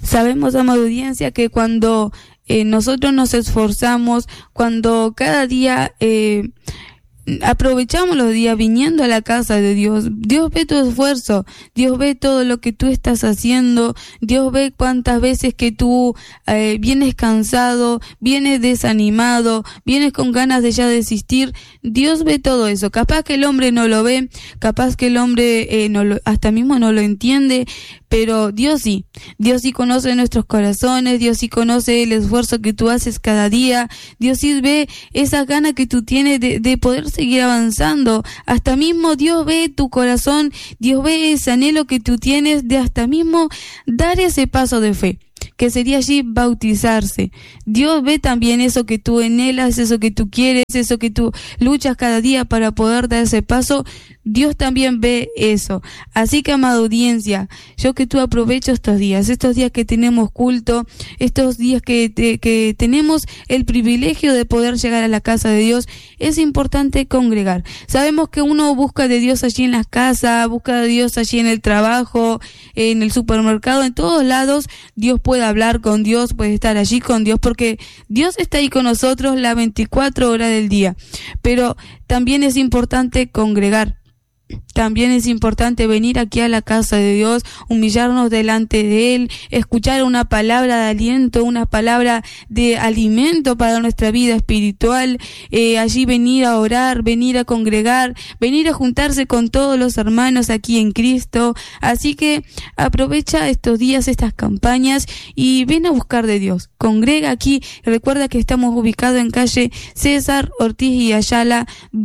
Sabemos, amada audiencia, que cuando nosotros nos esforzamos, cuando cada día aprovechamos los días viniendo a la casa de Dios, Dios ve tu esfuerzo, Dios ve todo lo que tú estás haciendo, Dios ve cuántas veces que tú vienes cansado, vienes desanimado, vienes con ganas de ya desistir. Dios ve todo eso. Capaz que el hombre no lo ve, capaz que el hombre hasta mismo no lo entiende, pero Dios sí conoce nuestros corazones, Dios sí conoce el esfuerzo que tú haces cada día, Dios sí ve esa gana que tú tienes de poder seguir avanzando, hasta mismo Dios ve tu corazón, Dios ve ese anhelo que tú tienes de hasta mismo dar ese paso de fe, que sería allí bautizarse. Dios ve también eso que tú anhelas, eso que tú quieres, eso que tú luchas cada día para poder dar ese paso. Dios también ve eso. Así que, amada audiencia, yo que tú aprovecho estos días que tenemos culto, estos días que tenemos el privilegio de poder llegar a la casa de Dios, es importante congregar. Sabemos que uno busca de Dios allí en la casa, busca de Dios allí en el trabajo, en el supermercado, en todos lados. Dios puede hablar con Dios, puede estar allí con Dios, porque Dios está ahí con nosotros las 24 horas del día. Pero también es importante congregar. También es importante venir aquí a la casa de Dios, humillarnos delante de Él, escuchar una palabra de aliento, una palabra de alimento para nuestra vida espiritual, allí venir a orar, venir a congregar, venir a juntarse con todos los hermanos aquí en Cristo. Así que aprovecha estos días, estas campañas, y ven a buscar de Dios. Congrega aquí. Recuerda que estamos ubicados en calle César Ortiz y Ayala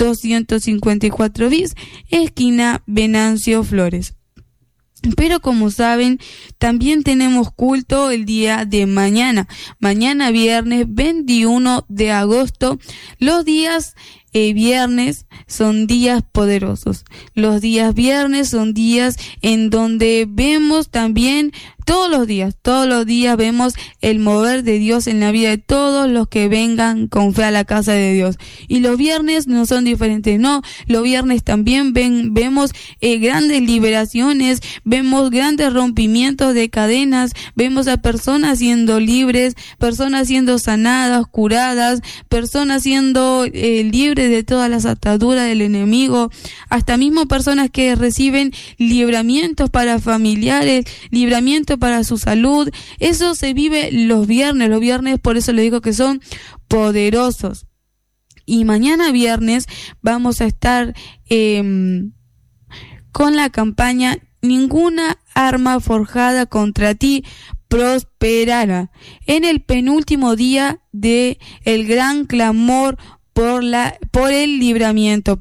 254 bis, esquina Venancio Flores. Pero como saben, también tenemos culto el día de mañana viernes 21 de agosto. Los días viernes son días poderosos. Los días viernes son días en donde vemos también todos los días vemos el mover de Dios en la vida de todos los que vengan con fe a la casa de Dios. Y los viernes no son diferentes, no. Los viernes también vemos grandes liberaciones, vemos grandes rompimientos de cadenas, vemos a personas siendo libres, personas siendo sanadas, curadas, personas siendo libres de todas las ataduras del enemigo, hasta mismo personas que reciben libramientos para familiares, libramientos para su salud. Eso se vive los viernes, por eso le digo que son poderosos. Y mañana viernes vamos a estar con la campaña Ninguna arma forjada contra ti prosperará, en el penúltimo día de el gran clamor por el libramiento.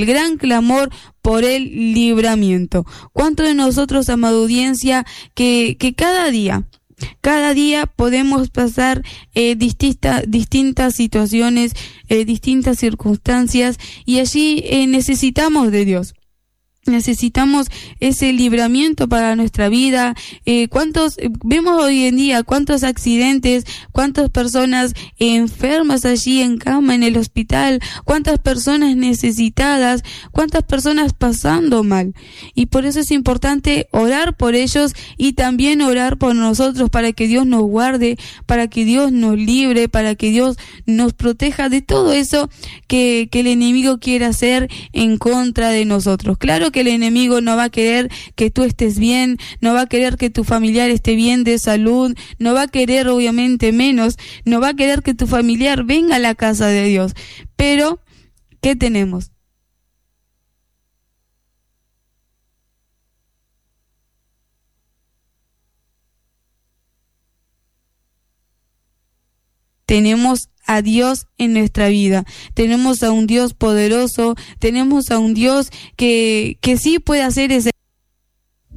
¿Cuántos de nosotros, amada audiencia, que cada día podemos pasar distintas situaciones, distintas circunstancias, y allí necesitamos de Dios? Necesitamos ese libramiento para nuestra vida. ¿Cuántos vemos hoy en día? ¿Cuántos accidentes? ¿Cuántas personas enfermas allí en cama en el hospital? ¿Cuántas personas necesitadas? ¿Cuántas personas pasando mal? Y por eso es importante orar por ellos y también orar por nosotros, para que Dios nos guarde, para que Dios nos libre, para que Dios nos proteja de todo eso que el enemigo quiere hacer en contra de nosotros. Claro que el enemigo no va a querer que tú estés bien, no va a querer que tu familiar esté bien de salud, no va a querer, obviamente menos, no va a querer que tu familiar venga a la casa de Dios. Pero, ¿qué tenemos? Tenemos a Dios en nuestra vida, tenemos a un Dios poderoso, tenemos a un Dios que sí puede hacer ese